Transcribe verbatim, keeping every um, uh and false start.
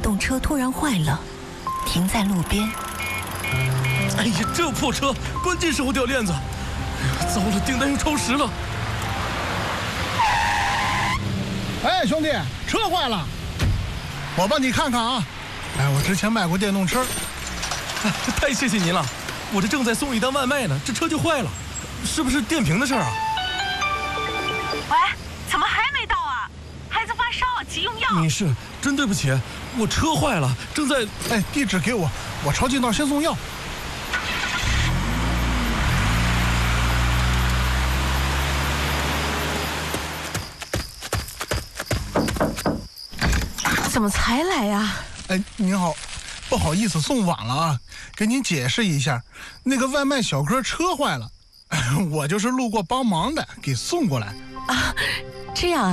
动车突然坏了，停在路边。 哎呀，这破车，关键时候掉链子！哎呀，糟了，订单又超时了。 哎，兄弟，车坏了，我帮你看看啊。哎，我之前卖过电动车。 哎，太谢谢您了，我这正在送一单外卖呢，这车就坏了，是不是电瓶的事儿啊？ 喂，怎么还没到啊？孩子发烧，急用药。 女士，真对不起，我车坏了，正在…… 哎，地址给我，我抄近道先送药。 怎么才来呀？ 哎，您好，不好意思送晚了啊，给您解释一下，那个外卖小哥车坏了，我就是路过帮忙的，给送过来。 啊，这样啊。